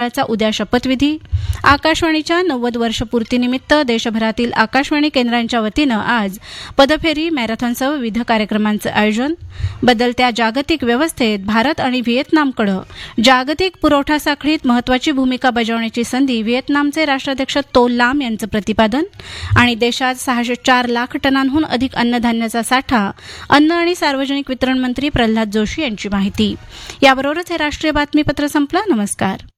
मंडळाचा उद्या शपथविधी. आकाशवाणीच्या 90 वर्षपूर्तीनिमित्त देशभरातील आकाशवाणी केंद्रांच्या वतीनं आज पदफेरी, मॅरेथॉनसह विविध कार्यक्रमांचं आयोजन. बदलत्या जागतिक व्यवस्थेत भारत आणि व्हिएतनामकडे जागतिक पुरवठा साखळीत महत्वाची भूमिका बजावण्याची संधी, व्हिएतनामचे राष्ट्राध्यक्ष तो लाम यांचं प्रतिपादन. आणि देशात 604 लाख टनांहून अधिक अन्नधान्याचा साठा, अन्न आणि सार्वजनिक वितरण मंत्री प्रल्हाद जोशी यांची माहिती. याबरोबरच हे राष्ट्रीय बातमीपत्र संपलं. नमस्कार.